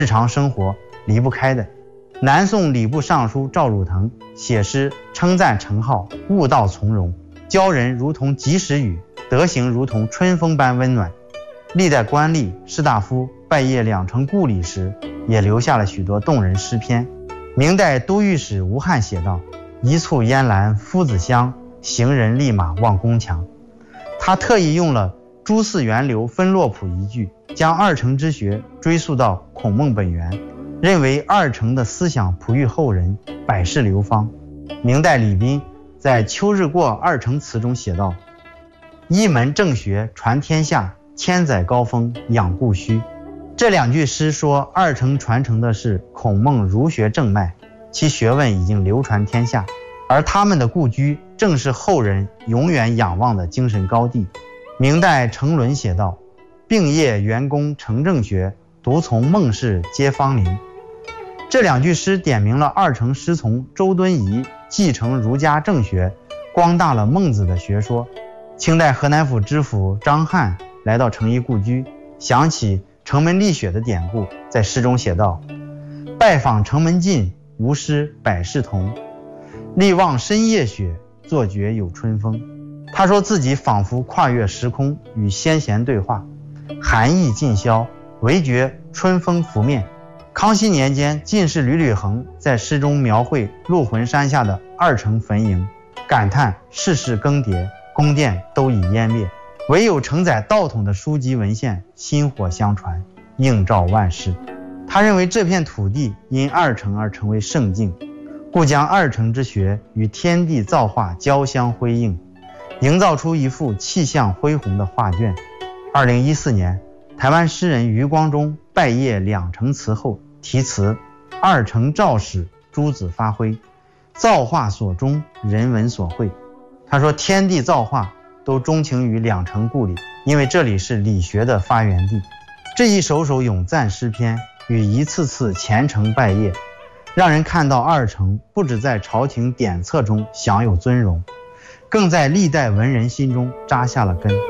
日常生活离不开的。南宋礼部尚书赵汝腾写诗称赞程颢悟道从容，教人如同及时雨，德行如同春风般温暖。历代官吏士大夫拜谒两城故里时，也留下了许多动人诗篇。明代都御史吴汉写道：一簇烟岚夫子香，行人立马望宫墙。他特意用了诸寺源流分洛谱一句，将二程之学追溯到孔孟本源，认为二程的思想哺育后人，百世流芳。明代李斌在《秋日过二程词》中写道：一门正学传天下，千载高峰养故虚。这两句诗说二程传承的是孔孟儒学正脉，其学问已经流传天下，而他们的故居正是后人永远仰望的精神高地。明代程伦写道：并业元功成正学，独从孟氏皆芳龄。这两句诗点明了二程师从周敦颐继承儒家正学，光大了孟子的学说。清代河南府知府张翰来到程颐故居，想起城门立雪的典故，在诗中写道：拜访城门近，无诗百事同，力望深夜雪，作觉有春风。他说自己仿佛跨越时空，与先贤对话，寒意尽消，唯觉春风拂面。康熙年间，进士吕履衡在诗中描绘鹿魂山下的二程坟茔，感叹世事更迭，宫殿都已湮灭，唯有承载道统的书籍文献薪火相传，映照万世。他认为这片土地因二程而成为圣境，故将二程之学与天地造化交相辉映，营造出一幅气象恢宏的画卷。2014年，台湾诗人余光中拜谒两程祠后题词：二程肇始，诸子发挥，造化所终，人文所会。他说天地造化都钟情于两程故里，因为这里是理学的发源地。这一首首咏赞诗篇与一次次虔诚拜谒，让人看到二程不只在朝廷典册中享有尊荣，更在历代文人心中扎下了根。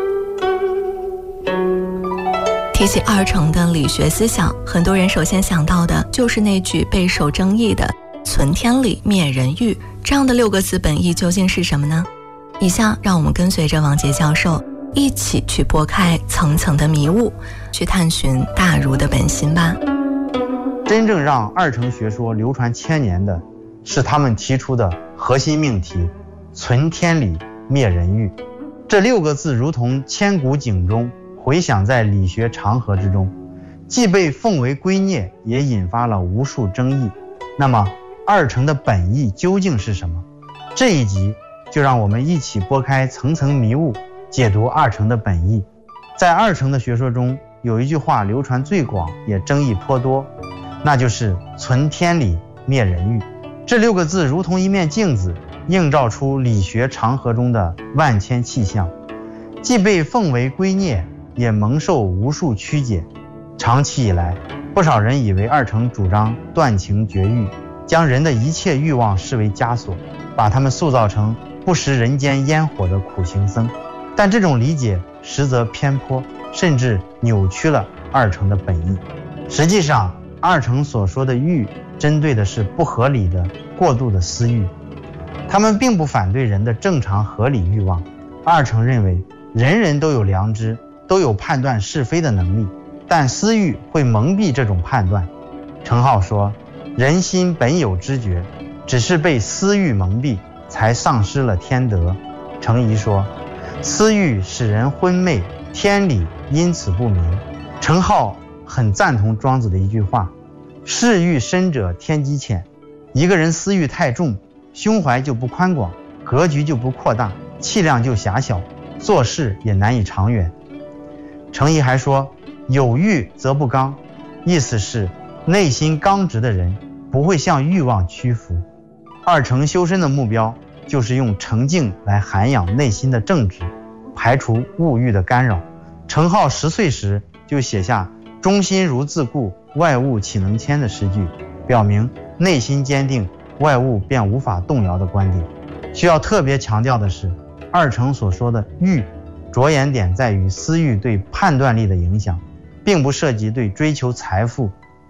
提起二程的理学思想，很多人首先想到的就是那句备受争议的存天理灭人欲，这样的6个字本意究竟是什么呢？以下让我们跟随着王杰教授一起去拨开层层的迷雾，去探寻大儒的本心吧。 真正让二程学说流传千年的是他们提出的核心命题：存天理灭人欲。这6个字如同千古警钟，回响在理学长河之中，既被奉为圭臬，也引发了无数争议。那么二程的本意究竟是什么？这一集就让我们一起拨开层层迷雾，解读二程的本意。在二程的学说中，有一句话流传最广，也争议颇多，那就是存天理灭人欲。这6个字如同一面镜子，映照出理学长河中的万千气象，既被奉为圭臬，也蒙受无数曲解。长期以来，不少人以为二程主张断情绝欲，将人的一切欲望视为枷锁，把他们塑造成不食人间烟火的苦行僧。但这种理解实则偏颇，甚至扭曲了二程的本意。实际上，二程所说的欲，针对的是不合理的过度的私欲。他们并不反对人的正常合理欲望。二程认为人人都有良知，都有判断是非的能力，但私欲会蒙蔽这种判断。程颢说，人心本有知觉，只是被私欲蒙蔽，才丧失了天德。程颐说，私欲使人昏昧，天理因此不明。程颢很赞同庄子的一句话：事欲深者天机浅。一个人私欲太重，胸怀就不宽广，格局就不扩大，气量就狭小，做事也难以长远。程颐还说，有欲则不刚，意思是内心刚直的人不会向欲望屈服。二程修身的目标就是用诚敬来涵养内心的正直，排除物欲的干扰。程颢10岁时就写下中心如自固，外物岂能迁的诗句，表明内心坚定，外物便无法动摇的观点。需要特别强调的是，二程所说的欲，着眼点在于私欲对判断力的影响，并不涉及对追求财富、